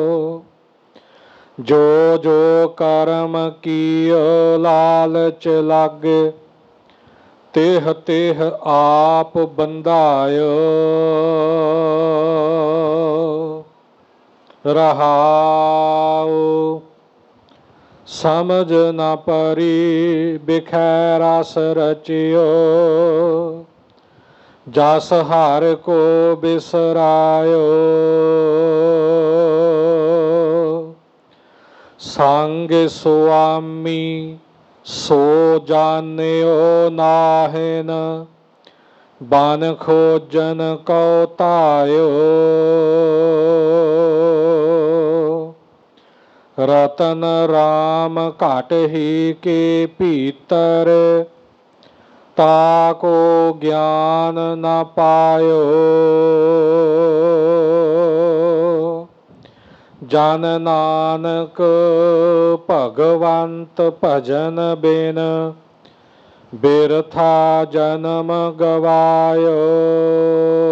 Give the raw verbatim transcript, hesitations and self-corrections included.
जो जो कर्म कियो लालच लागे, तेह तेह आप बंधायो। रहाओ समझ न परी बिखै रस रचियो, जस हर को बिसरायो। संग स्वामी सो जान्यो नाहिन, बन खोजन को तायो। रतन राम घट ही के भीतर, ताको ज्ञान न पायो। जन नानक भगवंत भजन बिन, बिरथा जन्म गवायो।